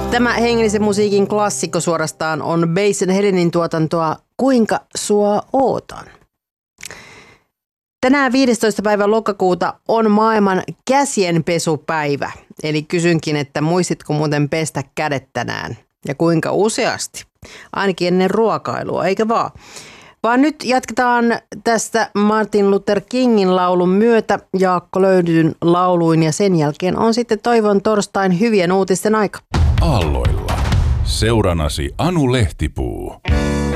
Tämä hengellisen musiikin klassikko suorastaan on Basin Helenin tuotantoa Kuinka sua ootan. Tänään 15. päivä lokakuuta on maailman käsienpesupäivä. Eli kysynkin, että muistitko muuten pestä kädet tänään? Ja kuinka useasti? Ainakin ennen ruokailua, eikä vaan? Vaan nyt jatketaan tästä Martin Luther Kingin laulun myötä Jaakko Löydyn lauluin ja sen jälkeen on sitten Toivon torstain hyvien uutisten aika. Aalloilla. Seuranasi Anu Lehtipuu.